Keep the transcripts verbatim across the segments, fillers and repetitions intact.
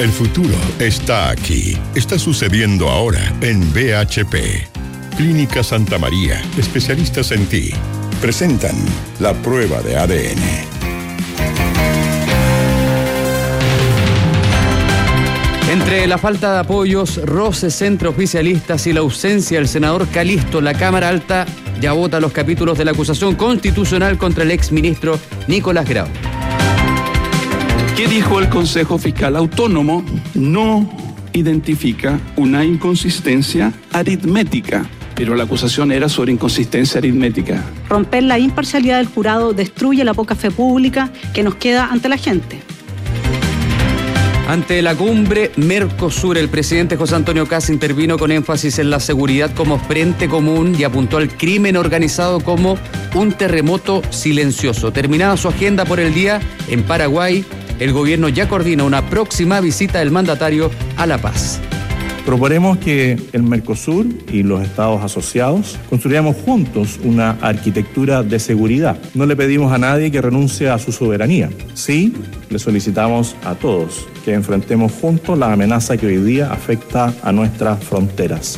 El futuro está aquí. Está sucediendo ahora en B H P. Clínica Santa María, especialistas en ti. Presentan la prueba de A D N. Entre la falta de apoyos, roces entre oficialistas y la ausencia del senador Calisto, la Cámara Alta ya vota los capítulos de la acusación constitucional contra el exministro Nicolás Grau. ¿Qué dijo el Consejo Fiscal Autónomo? No identifica una inconsistencia aritmética, pero la acusación era sobre inconsistencia aritmética. Romper la imparcialidad del jurado destruye la poca fe pública que nos queda ante la gente. Ante la cumbre Mercosur, el presidente José Antonio Kast intervino con énfasis en la seguridad como frente común y apuntó al crimen organizado como un terremoto silencioso. Terminada su agenda por el día en Paraguay, el gobierno ya coordina una próxima visita del mandatario a La Paz. Proponemos que el Mercosur y los estados asociados construyamos juntos una arquitectura de seguridad. No le pedimos a nadie que renuncie a su soberanía. Sí, le solicitamos a todos que enfrentemos juntos la amenaza que hoy día afecta a nuestras fronteras.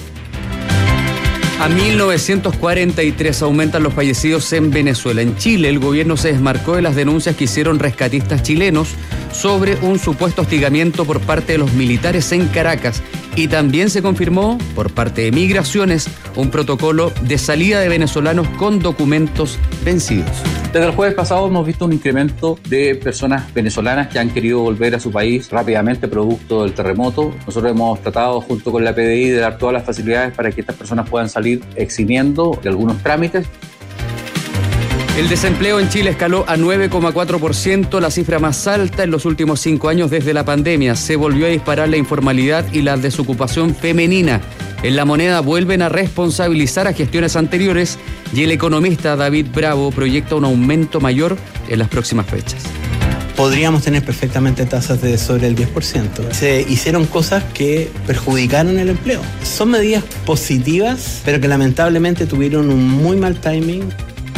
A mil novecientos cuarenta y tres aumentan los fallecidos en Venezuela. En Chile, el gobierno se desmarcó de las denuncias que hicieron rescatistas chilenos sobre un supuesto hostigamiento por parte de los militares en Caracas. Y también se confirmó, por parte de Migraciones, un protocolo de salida de venezolanos con documentos vencidos. Desde el jueves pasado hemos visto un incremento de personas venezolanas que han querido volver a su país rápidamente producto del terremoto. Nosotros hemos tratado junto con la P D I de dar todas las facilidades para que estas personas puedan salir eximiendo de algunos trámites. El desempleo en Chile escaló a nueve coma cuatro por ciento, la cifra más alta en los últimos cinco años desde la pandemia. Se volvió a disparar la informalidad y la desocupación femenina. En La Moneda vuelven a responsabilizar a gestiones anteriores y el economista David Bravo proyecta un aumento mayor en las próximas fechas. Podríamos tener perfectamente tasas de sobre el diez por ciento. Se hicieron cosas que perjudicaron el empleo. Son medidas positivas, pero que lamentablemente tuvieron un muy mal timing.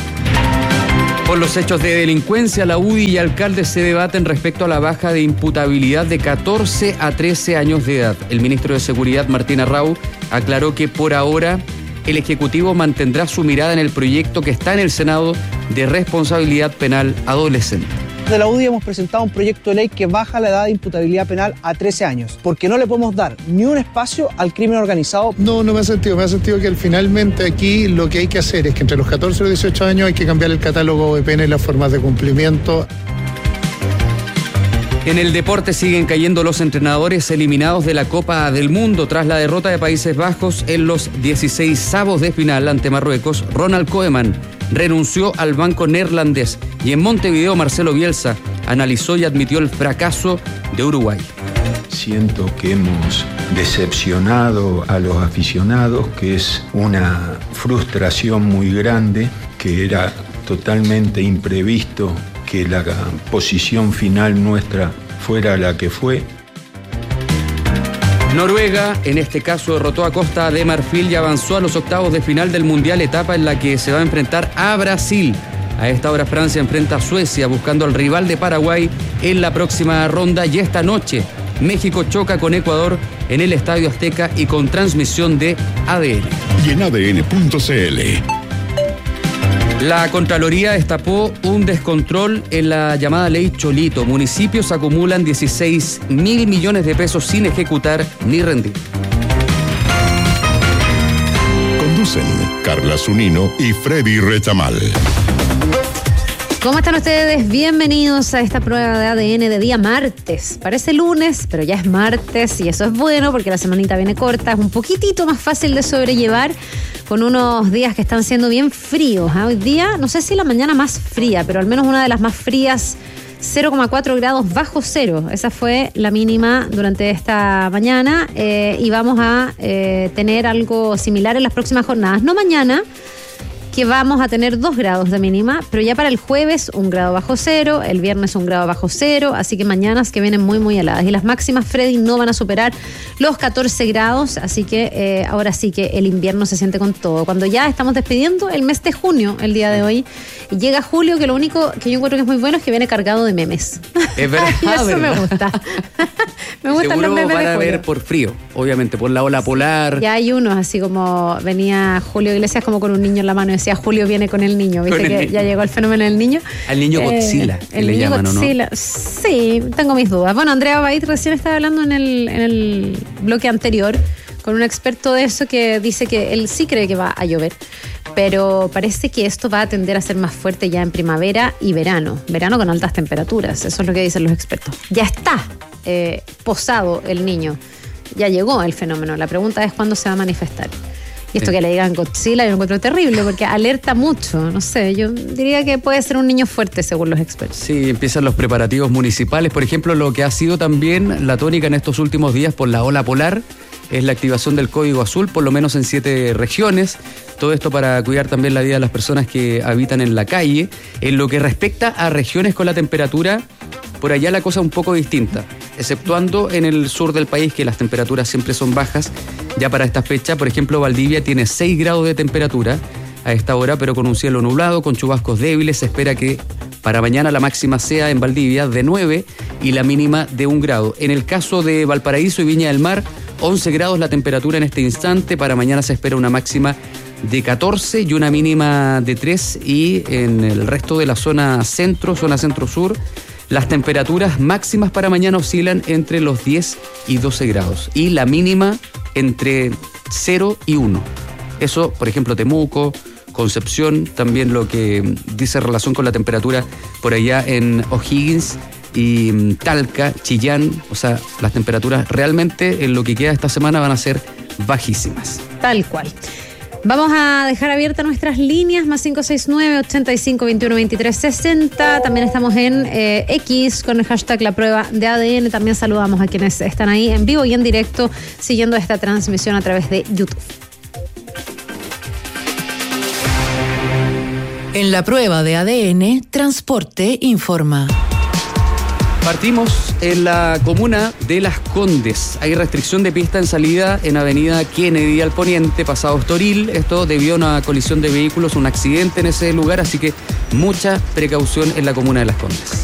Por los hechos de delincuencia, la U D I y alcaldes se debaten respecto a la baja de imputabilidad de catorce a trece años de edad. El ministro de Seguridad, Martín Arrau, aclaró que por ahora el Ejecutivo mantendrá su mirada en el proyecto que está en el Senado de responsabilidad penal adolescente. De la U D I hemos presentado un proyecto de ley que baja la edad de imputabilidad penal a trece años, porque no le podemos dar ni un espacio al crimen organizado. No, no me ha sentido, me ha sentido que finalmente aquí lo que hay que hacer es que entre los catorce y los dieciocho años hay que cambiar el catálogo de penas y las formas de cumplimiento. En el deporte siguen cayendo los entrenadores eliminados de la Copa del Mundo tras la derrota de Países Bajos en los dieciseisavos de final ante Marruecos. Ronald Koeman renunció al banco neerlandés y en Montevideo Marcelo Bielsa analizó y admitió el fracaso de Uruguay. Siento que hemos decepcionado a los aficionados, que es una frustración muy grande, que era totalmente imprevisto que la posición final nuestra fuera la que fue. Noruega, en este caso, derrotó a Costa de Marfil y avanzó a los octavos de final del Mundial, etapa en la que se va a enfrentar a Brasil. A esta hora Francia enfrenta a Suecia buscando al rival de Paraguay en la próxima ronda y esta noche México choca con Ecuador en el Estadio Azteca y con transmisión de A D N. Y en A D N punto C L. La Contraloría destapó un descontrol en la llamada Ley Cholito. Municipios acumulan dieciséis mil millones de pesos sin ejecutar ni rendir. Conducen Carla Zunino y Freddy Retamal. ¿Cómo están ustedes? Bienvenidos a esta prueba de A D N de día martes. Parece lunes, pero ya es martes y eso es bueno porque la semanita viene corta. Es un poquitito más fácil de sobrellevar con unos días que están siendo bien fríos, ¿eh? Hoy día, no sé si la mañana más fría, pero al menos una de las más frías, cero coma cuatro grados bajo cero. Esa fue la mínima durante esta mañana eh, y vamos a eh, tener algo similar en las próximas jornadas. No mañana, que vamos a tener dos grados de mínima, pero ya para el jueves un grado bajo cero, el viernes un grado bajo cero, así que mañanas que vienen muy muy heladas. Y las máximas, Freddy, no van a superar los catorce grados, así que eh, ahora sí que el invierno se siente con todo. Cuando ya estamos despidiendo el mes de junio, el día de hoy, y llega julio, que lo único que yo encuentro que es muy bueno es que viene cargado de memes. Es verdad, y eso ¿verdad? me gusta. Me gustan Seguro los memes van de a Julio. ver por frío, obviamente, por la ola polar. Ya hay unos, así como venía Julio Iglesias como con un niño en la mano y decía Julio viene con el niño. ¿Viste Con el que niño. ya llegó el fenómeno del niño? Al niño Godzilla, Eh, que el le niño llaman, ¿o no? Godzilla. Sí, tengo mis dudas. Bueno, Andrea Bait recién estaba hablando en el, en el bloque anterior con un experto de eso que dice que él sí cree que va a llover, pero parece que esto va a tender a ser más fuerte ya en primavera y verano. Verano con altas temperaturas, eso es lo que dicen los expertos. Ya está eh, posado el niño, ya llegó el fenómeno. La pregunta es cuándo se va a manifestar. Y esto Sí. que le digan Godzilla yo lo encuentro terrible porque alerta mucho. No sé, yo diría que puede ser un niño fuerte según los expertos. Sí, empiezan los preparativos municipales. Por ejemplo, lo que ha sido también la tónica en estos últimos días por la ola polar es la activación del Código Azul, por lo menos en siete regiones. Todo esto para cuidar también la vida de las personas que habitan en la calle. En lo que respecta a regiones con la temperatura, por allá la cosa es un poco distinta, exceptuando en el sur del país, que las temperaturas siempre son bajas. Ya para esta fecha, por ejemplo, Valdivia tiene seis grados de temperatura a esta hora, pero con un cielo nublado, con chubascos débiles. Se espera que para mañana la máxima sea en Valdivia de nueve y la mínima de un grado. En el caso de Valparaíso y Viña del Mar, once grados la temperatura en este instante. Para mañana se espera una máxima de catorce y una mínima de tres. Y en el resto de la zona centro, zona centro-sur, las temperaturas máximas para mañana oscilan entre los diez y doce grados. Y la mínima entre cero y uno. Eso, por ejemplo, Temuco, Concepción, también lo que dice relación con la temperatura por allá en O'Higgins y Talca, Chillán. O sea, las temperaturas realmente en lo que queda esta semana van a ser bajísimas. Tal cual. Vamos a dejar abiertas nuestras líneas, más cinco seis nueve, ochenta y cinco, veintiuno, veintitrés, sesenta. También estamos en eh, X con el hashtag La Prueba de A D N. También saludamos a quienes están ahí en vivo y en directo siguiendo esta transmisión a través de YouTube. En La Prueba de A D N, Transporte informa. Partimos en la comuna de Las Condes. Hay restricción de pista en salida en avenida Kennedy al poniente, pasado Estoril. Esto debido a una colisión de vehículos, un accidente en ese lugar, así que mucha precaución en la comuna de Las Condes.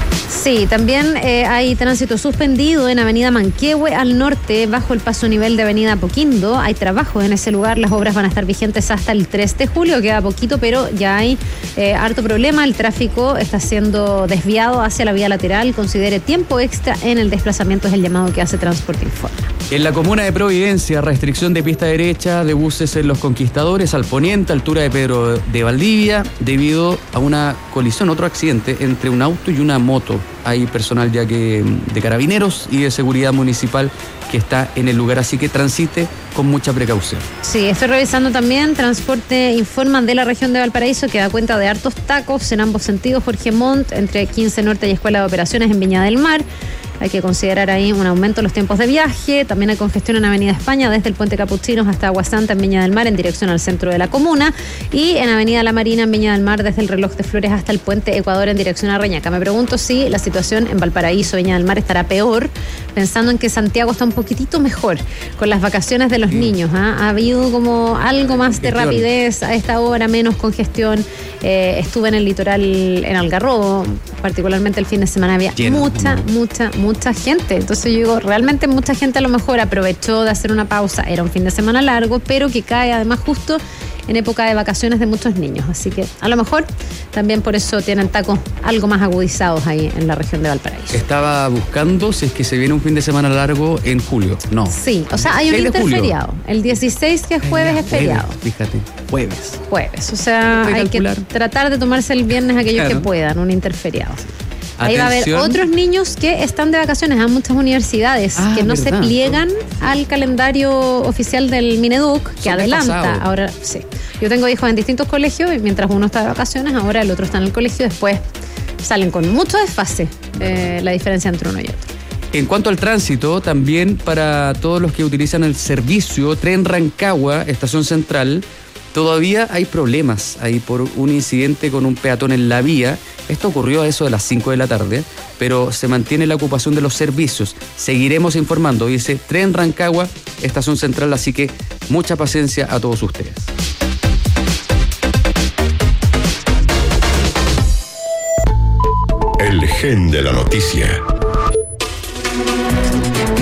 Sí, también eh, hay tránsito suspendido en avenida Manquehue al norte, bajo el paso nivel de avenida Apoquindo. Hay trabajo en ese lugar, las obras van a estar vigentes hasta el tres de julio, queda poquito, pero ya hay eh, harto problema. El tráfico está siendo desviado hacia la vía lateral. Considere tiempo extra en el desplazamiento, es el llamado que hace Transporte Informa. En la comuna de Providencia, restricción de pista derecha de buses en Los Conquistadores al poniente, altura de Pedro de Valdivia, debido a una colisión, otro accidente entre un auto y una moto. Hay personal ya que de carabineros y de seguridad municipal que está en el lugar, así que transite con mucha precaución. Sí, estoy revisando también Transporte Informa de la región de Valparaíso, que da cuenta de hartos tacos en ambos sentidos. Jorge Montt, entre quince Norte y Escuela de Operaciones en Viña del Mar. Hay que considerar ahí un aumento en los tiempos de viaje. También hay congestión en Avenida España, desde el Puente Capuchinos hasta Aguasanta en Viña del Mar, en dirección al centro de la comuna. Y en Avenida La Marina en Viña del Mar, desde el Reloj de Flores hasta el Puente Ecuador en dirección a Reñaca. Me pregunto si la situación en Valparaíso, Viña del Mar, estará peor, pensando en que Santiago está un poquitito mejor con las vacaciones de los niños. ¿eh? Ha habido como algo más de rapidez a esta hora, menos congestión. Eh, estuve en el litoral, en Algarrobo, particularmente el fin de semana, había Lleno, mucha, ¿no? mucha, mucha gente. Entonces yo digo, realmente mucha gente a lo mejor aprovechó de hacer una pausa. Era un fin de semana largo, pero que cae además justo en época de vacaciones de muchos niños. Así que a lo mejor también por eso tienen tacos algo más agudizados ahí en la región de Valparaíso. Estaba buscando si es que se viene un fin de semana largo en julio. No. Sí, o sea, hay un seis de julio. interferiado. El dieciséis, que es jueves, es feriado. Fíjate, jueves. Jueves. O sea, Hay que hay que calcular. tratar de tomarse el viernes aquellos Claro. que puedan, un interferiado. Ahí va a haber Atención. otros niños que están de vacaciones. Hay muchas universidades Ah, que no verdad. se pliegan al calendario oficial del Mineduc, que Son adelanta. desfasados. Ahora, sí. Yo tengo hijos en distintos colegios y mientras uno está de vacaciones, ahora el otro está en el colegio. Después salen con mucho desfase eh, la diferencia entre uno y otro. En cuanto al tránsito, también para todos los que utilizan el servicio Tren Rancagua, Estación Central, todavía hay problemas ahí por un incidente con un peatón en la vía. Esto ocurrió a eso de las cinco de la tarde, pero se mantiene la ocupación de los servicios. Seguiremos informando, dice Tren Rancagua, Estación Central, así que mucha paciencia a todos ustedes. El gen de la noticia.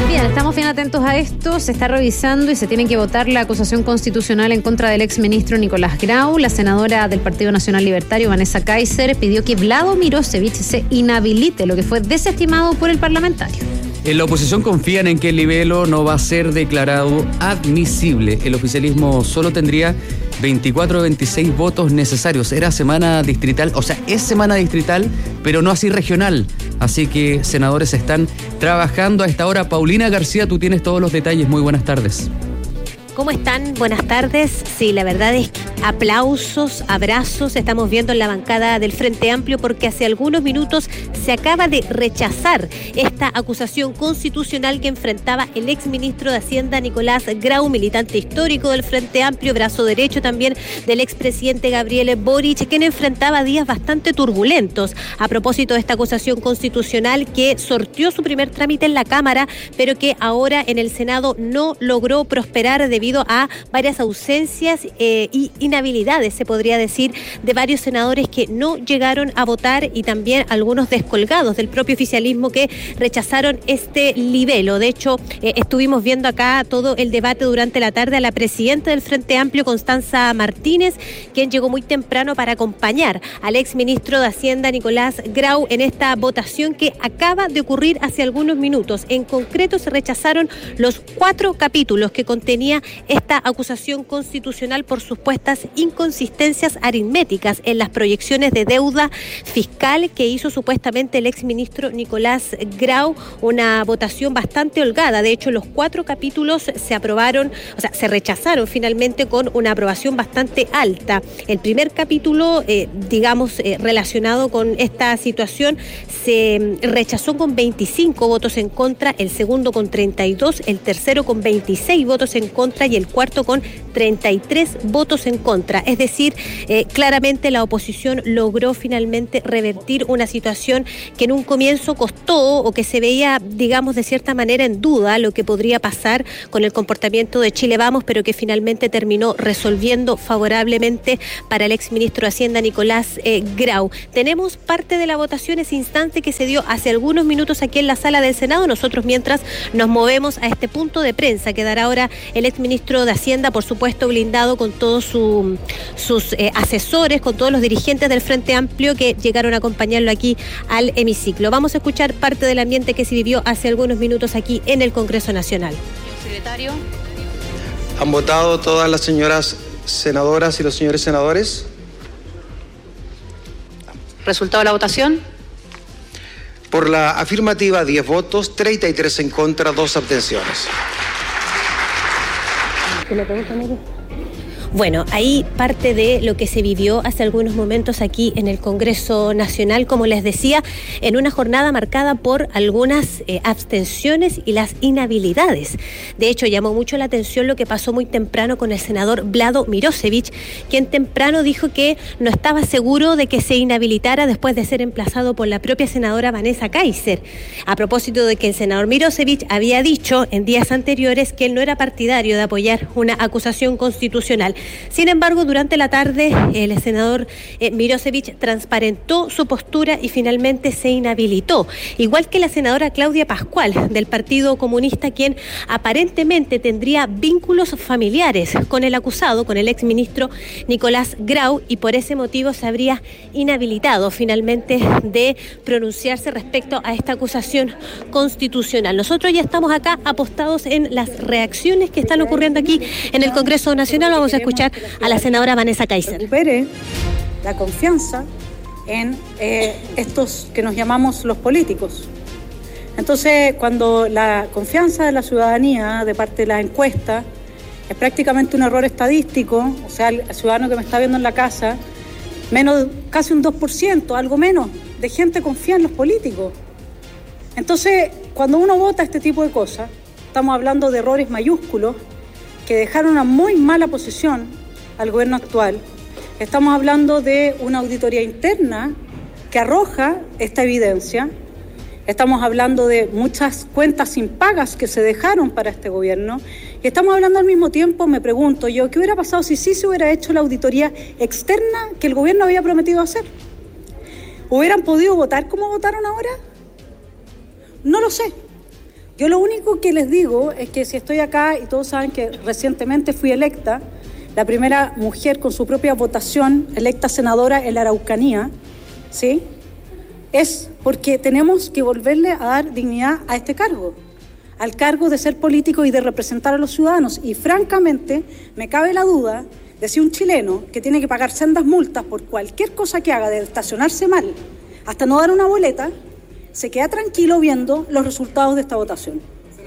Bien, estamos bien atentos a esto. Se está revisando y se tiene que votar la acusación constitucional en contra del exministro Nicolás Grau. La senadora del Partido Nacional Libertario, Vanessa Kaiser, pidió que Vlado Mirosevic se inhabilite, lo que fue desestimado por el parlamentario. En la oposición confían en que el libelo no va a ser declarado admisible. El oficialismo solo tendría veinticuatro o veintiséis votos necesarios. Era semana distrital, o sea, es semana distrital, pero no así regional. Así que senadores están trabajando a esta hora. Paulina García, tú tienes todos los detalles. Muy buenas tardes. ¿Cómo están? Buenas tardes. Sí, la verdad es que aplausos, abrazos estamos viendo en la bancada del Frente Amplio porque hace algunos minutos se acaba de rechazar esta acusación constitucional que enfrentaba el exministro de Hacienda Nicolás Grau, militante histórico del Frente Amplio, brazo derecho también del expresidente Gabriel Boric, quien enfrentaba días bastante turbulentos a propósito de esta acusación constitucional que sortió su primer trámite en la Cámara, pero que ahora en el Senado no logró prosperar debido a varias ausencias eh, y inhabilidades, se podría decir, de varios senadores que no llegaron a votar y también algunos descolgados del propio oficialismo que rechazaron este libelo. De hecho, eh, estuvimos viendo acá todo el debate durante la tarde a la presidenta del Frente Amplio, Constanza Martínez, quien llegó muy temprano para acompañar al exministro de Hacienda, Nicolás Grau, en esta votación que acaba de ocurrir hace algunos minutos. En concreto, se rechazaron los cuatro capítulos que contenía esta acusación constitucional por supuestas inconsistencias aritméticas en las proyecciones de deuda fiscal que hizo supuestamente el exministro Nicolás Grau, una votación bastante holgada. De hecho, los cuatro capítulos se aprobaron, o sea, se rechazaron finalmente con una aprobación bastante alta. El primer capítulo, eh, digamos, eh, relacionado con esta situación, se rechazó con veinticinco votos en contra, el segundo con treinta y dos, el tercero con veintiséis votos en contra y el cuarto con treinta y tres votos en contra. Es decir, eh, claramente la oposición logró finalmente revertir una situación que en un comienzo costó o que se veía, digamos, de cierta manera en duda lo que podría pasar con el comportamiento de Chile Vamos, pero que finalmente terminó resolviendo favorablemente para el exministro de Hacienda Nicolás eh, Grau. Tenemos parte de la votación, ese instante que se dio hace algunos minutos aquí en la sala del Senado. Nosotros mientras nos movemos a este punto de prensa que dará ahora el exministro de Hacienda, por supuesto blindado con todos su, sus eh, asesores, con todos los dirigentes del Frente Amplio que llegaron a acompañarlo aquí al hemiciclo. Vamos a escuchar parte del ambiente que se vivió hace algunos minutos aquí en el Congreso Nacional. Secretario. ¿Han votado todas las señoras senadoras y los señores senadores? ¿Resultado de la votación? Por la afirmativa, diez votos, treinta y tres en contra, dos abstenciones. Bueno, ahí parte de lo que se vivió hace algunos momentos aquí en el Congreso Nacional, como les decía, en una jornada marcada por algunas eh, abstenciones y las inhabilidades. De hecho, llamó mucho la atención lo que pasó muy temprano con el senador Vlado Mirosevic, quien temprano dijo que no estaba seguro de que se inhabilitara después de ser emplazado por la propia senadora Vanessa Kaiser, a propósito de que el senador Mirosevic había dicho en días anteriores que él no era partidario de apoyar una acusación constitucional. Sin embargo, durante la tarde, el senador eh, Mirosevic transparentó su postura y finalmente se inhabilitó. Igual que la senadora Claudia Pascual, del Partido Comunista, quien aparentemente tendría vínculos familiares con el acusado, con el exministro Nicolás Grau, y por ese motivo se habría inhabilitado finalmente de pronunciarse respecto a esta acusación constitucional. Nosotros ya estamos acá apostados en las reacciones que están ocurriendo aquí en el Congreso Nacional. Vamos a escuchar a la senadora Vanessa Kaiser. Recupere la confianza en eh, estos que nos llamamos los políticos. Entonces, cuando la confianza de la ciudadanía de parte de la encuesta es prácticamente un error estadístico, o sea, el ciudadano que me está viendo en la casa, menos, casi un dos por ciento, algo menos, de gente confía en los políticos. Entonces, cuando uno vota este tipo de cosas, estamos hablando de errores mayúsculos que dejaron una muy mala posición al gobierno actual. Estamos hablando de una auditoría interna que arroja esta evidencia. Estamos hablando de muchas cuentas impagas que se dejaron para este gobierno. Y estamos hablando al mismo tiempo, me pregunto yo, ¿qué hubiera pasado si sí se hubiera hecho la auditoría externa que el gobierno había prometido hacer? ¿Hubieran podido votar como votaron ahora? No lo sé. Yo lo único que les digo es que si estoy acá, y todos saben que recientemente fui electa, la primera mujer con su propia votación, electa senadora en la Araucanía, ¿sí?, es porque tenemos que volverle a dar dignidad a este cargo, al cargo de ser político y de representar a los ciudadanos. Y francamente, me cabe la duda de si un chileno que tiene que pagar sendas multas por cualquier cosa que haga, de estacionarse mal hasta no dar una boleta, se queda tranquilo viendo los resultados de esta votación.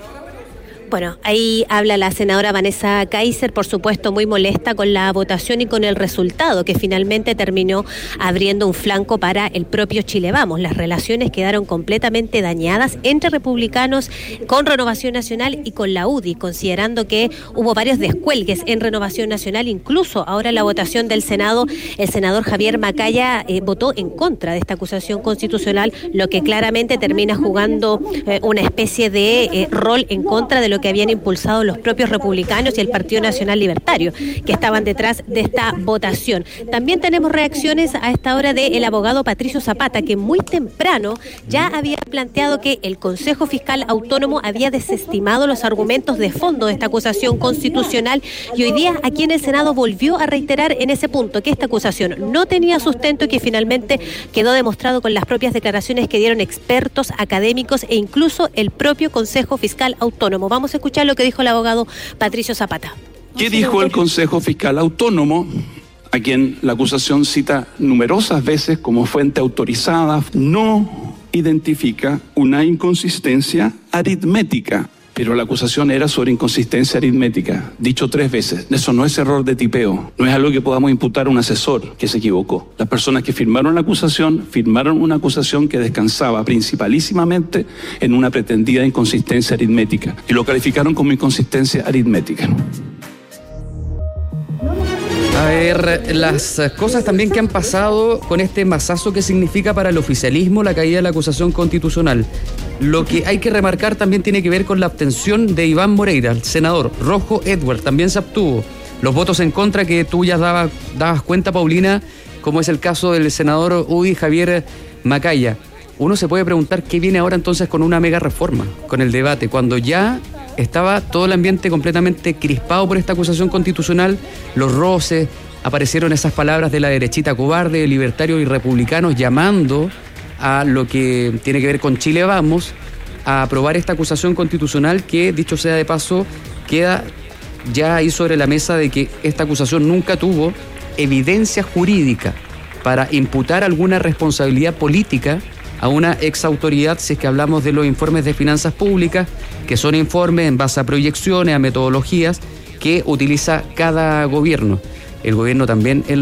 Bueno, ahí habla la senadora Vanessa Kaiser, por supuesto muy molesta con la votación y con el resultado, que finalmente terminó abriendo un flanco para el propio Chile Vamos. Las relaciones quedaron completamente dañadas entre republicanos, con Renovación Nacional y con la U D I, considerando que hubo varios descuelgues en Renovación Nacional. Incluso ahora en la votación del Senado, el senador Javier Macaya eh, votó en contra de esta acusación constitucional, lo que claramente termina jugando eh, una especie de eh, rol en contra de lo que habían impulsado los propios republicanos y el Partido Nacional Libertario, que estaban detrás de esta votación. También tenemos reacciones a esta hora del abogado Patricio Zapata, que muy temprano ya había planteado que el Consejo Fiscal Autónomo había desestimado los argumentos de fondo de esta acusación constitucional, y hoy día aquí en el Senado volvió a reiterar en ese punto que esta acusación no tenía sustento y que finalmente quedó demostrado con las propias declaraciones que dieron expertos, académicos e incluso el propio Consejo Fiscal Autónomo. Vamos a escuchar lo que dijo el abogado Patricio Zapata. ¿Qué dijo el Consejo Fiscal Autónomo, a quien la acusación cita numerosas veces como fuente autorizada? No identifica una inconsistencia aritmética, pero la acusación era sobre inconsistencia aritmética, dicho tres veces. Eso no es error de tipeo, no es algo que podamos imputar a un asesor que se equivocó. Las personas que firmaron la acusación, firmaron una acusación que descansaba principalísimamente en una pretendida inconsistencia aritmética, y lo calificaron como inconsistencia aritmética. A ver, las cosas también que han pasado con este mazazo que significa para el oficialismo la caída de la acusación constitucional. Lo que hay que remarcar también tiene que ver con la abstención de Iván Moreira, el senador. Rojo Edward también se abstuvo. Los votos en contra que tú ya dabas, dabas cuenta, Paulina, como es el caso del senador U D I Javier Macaya. Uno se puede preguntar qué viene ahora entonces con una mega reforma, con el debate, cuando ya estaba todo el ambiente completamente crispado por esta acusación constitucional, los roces, aparecieron esas palabras de la derechita cobarde, libertarios y republicanos llamando a lo que tiene que ver con Chile Vamos a aprobar esta acusación constitucional que, dicho sea de paso, queda ya ahí sobre la mesa de que esta acusación nunca tuvo evidencia jurídica para imputar alguna responsabilidad política a una exautoridad, si es que hablamos de los informes de finanzas públicas, que son informes en base a proyecciones, a metodologías que utiliza cada gobierno. El gobierno también, el